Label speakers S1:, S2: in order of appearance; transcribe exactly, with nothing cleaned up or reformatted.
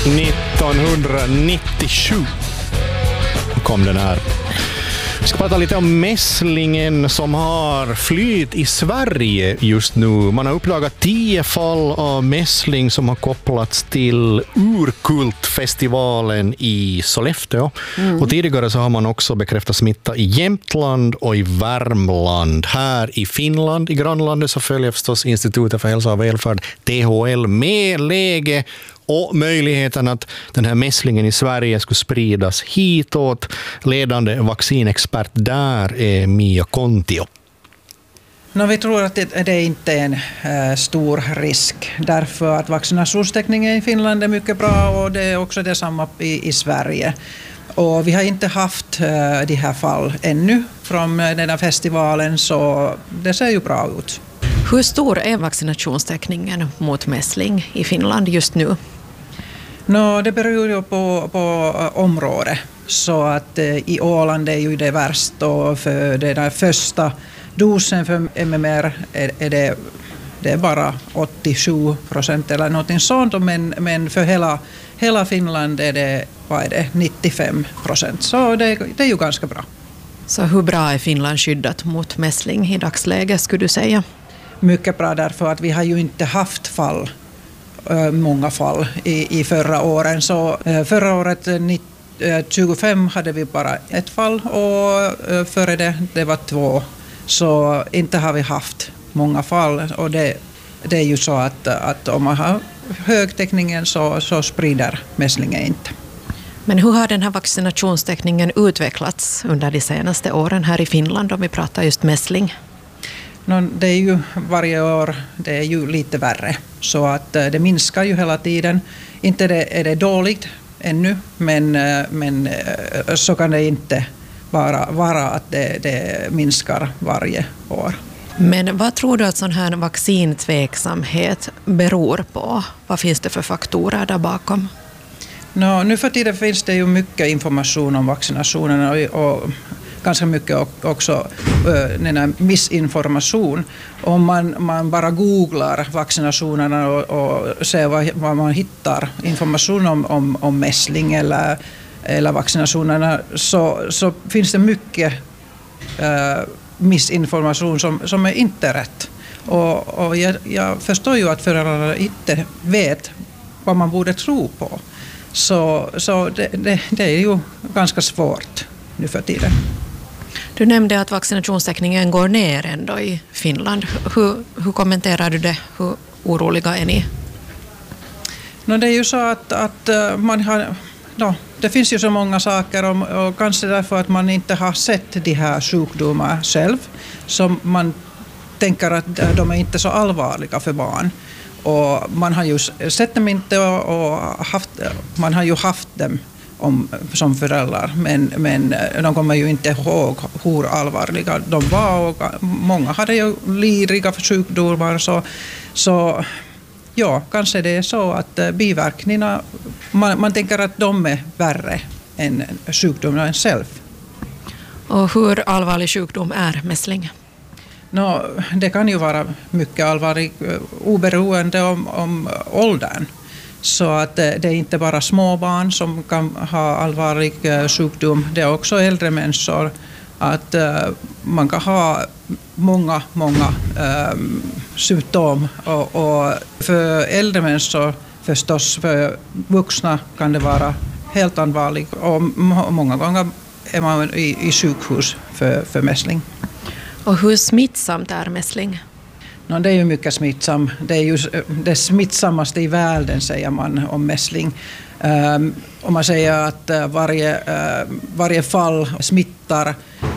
S1: nittonhundranittiosju kom den här. Vi ska prata lite om mässlingen som har flyt i Sverige just nu. Man har uppdagat tio fall av mässling som har kopplats till Urkultfestivalen i Sollefteå. Mm. Och tidigare så har man också bekräftat smitta i Jämtland och i Värmland. Här i Finland, i grannlandet, så följer förstås Institutet för hälsa och välfärd, T H L, med läge och möjligheten att den här mässlingen i Sverige skulle spridas hitåt. Ledande vaccinexpert där är Mia Kontio.
S2: No, vi tror att det, det inte är en äh, stor risk, därför att vaccinationstäckningen i Finland är mycket bra och det är också detsamma i, i Sverige. Och vi har inte haft äh, de här fall ännu från den här festivalen, så det ser ju bra ut.
S3: Hur stor är vaccinationstäckningen mot mässling i Finland just nu?
S2: No, det beror ju på, på område. Så att eh, i Åland är ju det värst, och för den där första dosen för M M R är, är det, det är bara åttiosju procent eller någonting sånt, men, men för hela, hela Finland är det, vad är det, nittiofem procent. Så det, det är ju ganska bra.
S3: Så hur bra är Finland skyddat mot mässling i dagsläget, skulle du säga?
S2: Mycket bra, därför att vi har ju inte haft fall, många fall i, i förra åren. Så förra året tjugofem hade vi bara ett fall, och före det, det var två. Så inte har vi haft många fall, och det, det är ju så att, att om man har högtäckningen så, så sprider mässlingen inte.
S3: Men hur har den här vaccinationstäckningen utvecklats under de senaste åren här i Finland, om vi pratar just mässling?
S2: No, det är ju varje år, det är ju lite värre, så att det minskar ju hela tiden. Inte det, är det dåligt ännu, men, men så kan det inte vara, vara att det, det minskar varje år.
S3: Men vad tror du att sån här vaccintveksamhet beror på? Vad finns det för faktorer där bakom?
S2: No, nu för tiden finns det ju mycket information om vaccinationerna, och, och ganska mycket också äh, missinformation. Om man, man bara googlar vaccinationerna och, och ser vad, vad man hittar information om, om, om mässling eller, eller vaccinationerna, så, så finns det mycket äh, missinformation som, som är inte rätt. Och, och jag, jag förstår ju att föräldrarna inte vet vad man borde tro på. Så, så det, det, det är ju ganska svårt nu för tiden.
S3: Du nämnde att vaccinationstäckningen går ner ändå i Finland. Hur, hur kommenterar du det? Hur oroliga är ni?
S2: No, det är ju så att, att man har... No, det finns ju så många saker, och, och kanske därför att man inte har sett de här sjukdomar själv, så man tänker att de är inte så allvarliga för barn. Och man har ju sett dem inte, och haft, man har ju haft dem om, som föräldrar, men, men de kommer ju inte ihåg hur allvarliga de var, och många hade ju liriga sjukdomar, så, så ja, kanske det är så att biverkningarna, man, man tänker att de är värre än sjukdomen själv.
S3: Och hur allvarlig sjukdom är mässling?
S2: No, det kan ju vara mycket allvarligt oberoende om, om åldern. Så att det är inte bara små barn som kan ha allvarlig sjukdom, det är också äldre människor. Att man kan ha många, många um, symptom, och, och för äldre människor förstås, för vuxna kan det vara helt allvarligt, och många gånger är man i, i sjukhus för, för mässling.
S3: Och hur smittsamt är mässling?
S2: No, det är ju mycket smittsamt. Det är ju det smittsammaste i världen, säger man om mässling. Um, om man säger att uh, varje, uh, varje fall smittar